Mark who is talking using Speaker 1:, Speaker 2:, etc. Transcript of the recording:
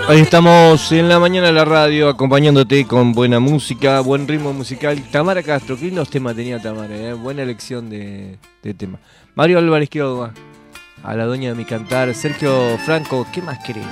Speaker 1: Ahí estamos en la mañana de la radio acompañándote con buena música, buen ritmo musical. Tamara Castro, qué lindos temas tenía Tamara, buena elección de tema. Mario Álvarez Quiroga, a la doña de mi cantar. Sergio Franco, ¿qué más querés?